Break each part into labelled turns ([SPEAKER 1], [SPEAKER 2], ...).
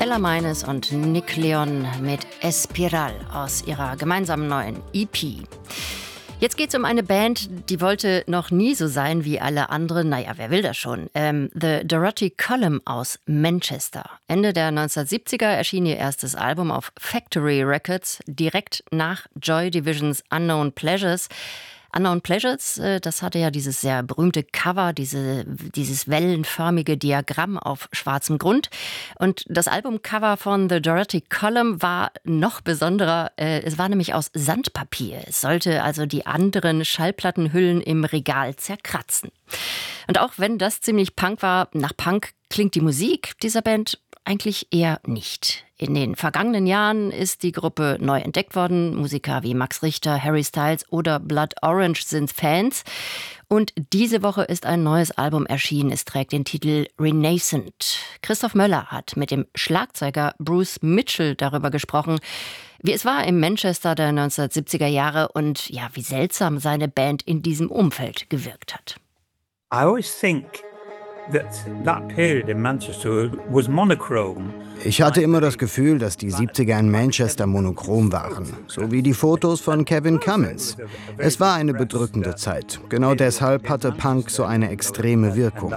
[SPEAKER 1] Ella Meines und Nick Leon mit Espiral aus ihrer gemeinsamen neuen EP. Jetzt geht's um eine Band, die wollte noch nie so sein wie alle anderen. Naja, wer will das schon? The Dorothy Column aus Manchester. Ende der 1970er erschien ihr erstes Album auf Factory Records, direkt nach Joy Divisions Unknown Pleasures. Unknown Pleasures, das hatte ja dieses sehr berühmte Cover, dieses wellenförmige Diagramm auf schwarzem Grund. Und das Albumcover von The Dorothy Column war noch besonderer. Es war nämlich aus Sandpapier. Es sollte also die anderen Schallplattenhüllen im Regal zerkratzen. Und auch wenn das ziemlich Punk war, nach Punk klingt die Musik dieser Band eigentlich eher nicht. In den vergangenen Jahren ist die Gruppe neu entdeckt worden. Musiker wie Max Richter, Harry Styles oder Blood Orange sind Fans. Und diese Woche ist ein neues Album erschienen. Es trägt den Titel Renascent. Christoph Möller hat mit dem Schlagzeuger Bruce Mitchell darüber gesprochen, wie es war im Manchester der 1970er Jahre und ja, wie seltsam seine Band in diesem Umfeld gewirkt hat.
[SPEAKER 2] I always think that period in Manchester was monochrome.
[SPEAKER 3] Ich hatte immer das Gefühl, dass die 70er in Manchester monochrom waren, so wie die Fotos von Kevin Cummins. Es war eine bedrückende Zeit. Genau deshalb hatte Punk so eine extreme Wirkung.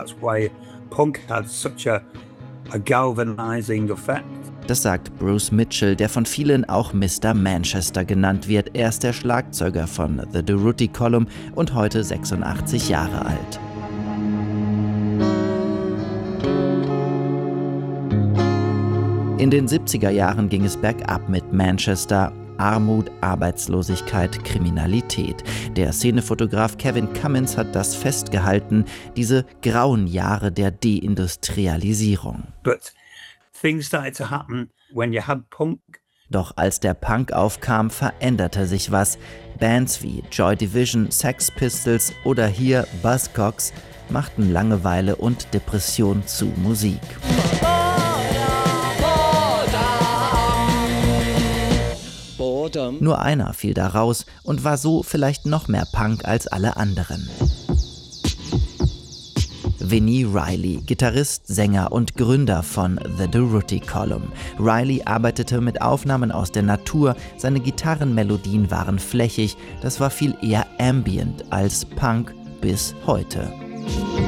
[SPEAKER 4] Das sagt Bruce Mitchell, der von vielen auch Mr. Manchester genannt wird. Er ist der Schlagzeuger von The Dorothy Column und heute 86 Jahre alt. In den 70er Jahren ging es bergab mit Manchester. Armut, Arbeitslosigkeit, Kriminalität. Der Szenefotograf Kevin Cummins hat das festgehalten, diese grauen Jahre der Deindustrialisierung. Doch als der Punk aufkam, veränderte sich was. Bands wie Joy Division, Sex Pistols oder hier Buzzcocks machten Langeweile und Depression zu Musik. Nur einer fiel da raus und war so vielleicht noch mehr Punk als alle anderen. Vinnie Reilly, Gitarrist, Sänger und Gründer von The Dorothy Column. Reilly arbeitete mit Aufnahmen aus der Natur, seine Gitarrenmelodien waren flächig, das war viel eher ambient als Punk bis heute.